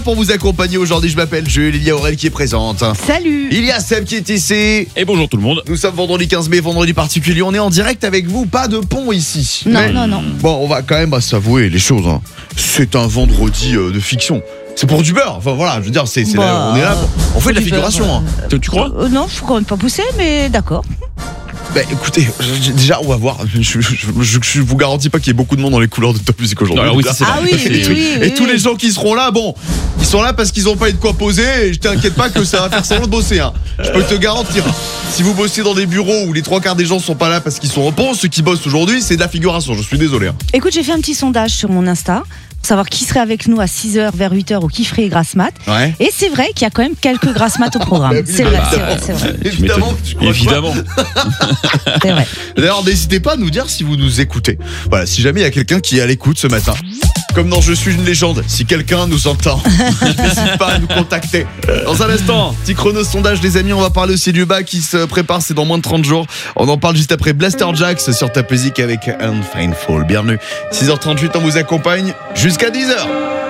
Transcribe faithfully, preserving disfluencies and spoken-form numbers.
Pour vous accompagner aujourd'hui, je m'appelle Jules, il y a Aurel qui est présente. Salut. Il y a Seb qui est ici. Et bonjour tout le monde. Nous sommes vendredi quinze mai, vendredi particulier, on est en direct avec vous, pas de pont ici. Non, Mais- non, non. Bon, on va quand même bah, s'avouer les choses. hein. C'est un vendredi euh, de fiction. C'est pour du beurre. Enfin voilà, je veux dire, c'est, c'est Bah, là, on est là. pour- On fait de la du beurre, figuration. hein. Tu, tu crois Euh, non, je suis quand même pas poussé, mais d'accord. Bah écoutez, je- déjà on va voir. Je, je, je, je- je vous garantis pas qu'il y ait beaucoup de monde dans les couleurs de Top Music aujourd'hui. Alors oui, déjà. ça, c'est Ah vrai. oui, Ça, oui, c'est- oui, Et oui, tous oui. les gens qui seront là, bon, ils sont là parce qu'ils n'ont pas eu de quoi poser. Et je t'inquiète pas que ça va faire semblant de bosser. Hein. Je peux te garantir. Si vous bossez dans des bureaux où les trois quarts des gens sont pas là parce qu'ils sont au pont, ceux qui bossent aujourd'hui, c'est de la figuration. Je suis désolé. hein. Écoute, j'ai fait un petit sondage sur mon Insta pour savoir qui serait avec nous à six heures vers huit heures ou qui ferait grasse mat. Ouais. Et c'est vrai qu'il y a quand même quelques grasses mat au programme. Bah oui, C'est bah vrai, bah, c'est vrai, c'est vrai, Tu Évidemment. m'étonnes. tu crois quoi Évidemment. c'est vrai. D'ailleurs, n'hésitez pas à nous dire si vous nous écoutez. Voilà, si jamais il y a quelqu'un qui est à l'écoute ce matin. Comme dans Je suis une légende, si quelqu'un nous entend, n'hésite pas à nous contacter. Dans un instant, petit chrono sondage les amis, on va parler aussi du bas qui se prépare, c'est dans moins de trente jours. On en parle juste après Blaster Jacks sur Top Music avec Unfaithful. Bienvenue, six heures trente-huit, on vous accompagne jusqu'à dix heures.